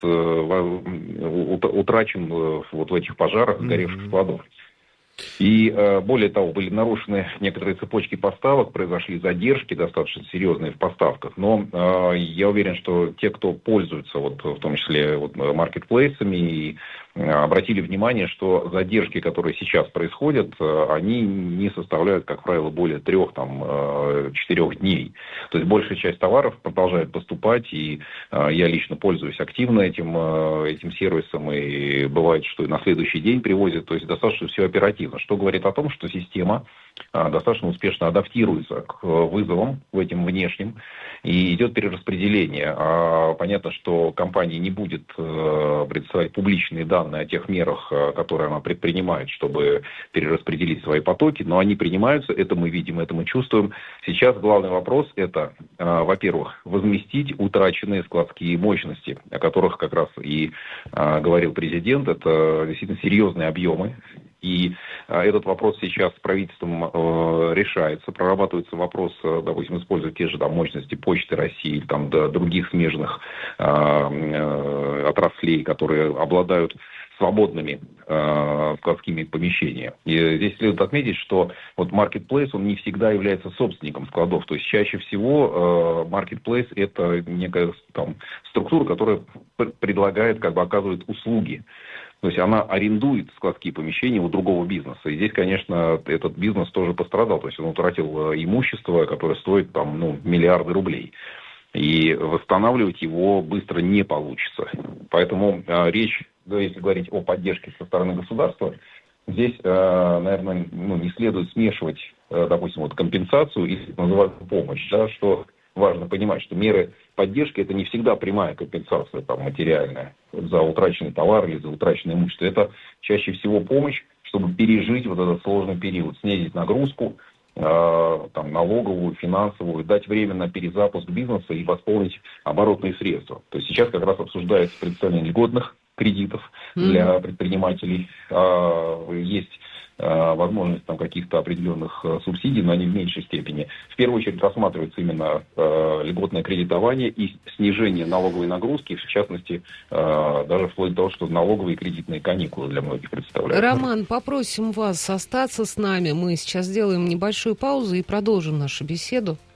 утрачен вот в этих пожарах сгоревших складов. И более того, были нарушены некоторые цепочки поставок, произошли задержки достаточно серьезные в поставках. Но я уверен, что те, кто пользуются, вот, в том числе вот, маркетплейсами, и обратили внимание, что задержки, которые сейчас происходят, они не составляют, как правило, более 3-4 дней. То есть большая часть товаров продолжает поступать, и я лично пользуюсь активно этим сервисом, и бывает, что и на следующий день привозят, то есть достаточно все оперативно, что говорит о том, что система достаточно успешно адаптируется к вызовам в этим внешним, и идет перераспределение. Понятно, что компания не будет представлять публичные данные о тех мерах, которые она предпринимает, чтобы перераспределить свои потоки, но они принимаются, это мы видим, это мы чувствуем. Сейчас главный вопрос – это, во-первых, возместить утраченные складские мощности, о которых как раз и говорил президент. Это действительно серьезные объемы. И этот вопрос сейчас с правительством решается, прорабатывается вопрос, допустим, использовать те же мощности Почты России или других смежных отраслей, которые обладают свободными складскими помещениями. И здесь следует отметить, что вот Marketplace, он не всегда является собственником складов. То есть чаще всего Marketplace – это некая структура, которая предлагает, оказывает услуги. То есть она арендует складские помещения у другого бизнеса. И здесь, конечно, этот бизнес тоже пострадал. То есть он утратил имущество, которое стоит миллиарды рублей. И восстанавливать его быстро не получится. Поэтому речь, если говорить о поддержке со стороны государства, здесь, наверное, не следует смешивать, допустим, компенсацию и называемую помощь, что важно понимать, что меры поддержки – это не всегда прямая компенсация материальная за утраченный товар или за утраченное имущество. Это чаще всего помощь, чтобы пережить вот этот сложный период, снизить нагрузку налоговую, финансовую, дать время на перезапуск бизнеса и восполнить оборотные средства. То есть сейчас как раз обсуждается предоставление льготных кредитов для предпринимателей. Есть возможность каких-то определенных субсидий, но они в меньшей степени. В первую очередь рассматривается именно льготное кредитование и снижение налоговой нагрузки, в частности, даже вплоть до того, что налоговые и кредитные каникулы для многих представляют. Роман, попросим вас остаться с нами. Мы сейчас сделаем небольшую паузу и продолжим нашу беседу.